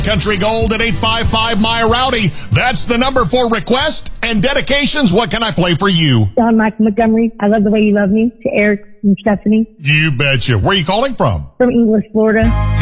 Country Gold at 855 Maya Rowdy. That's the number for request and dedications. What can I play for you? John Michael Montgomery, I Love the Way You Love Me, to Eric and Stephanie. You betcha. Where are you calling from? From English, Florida.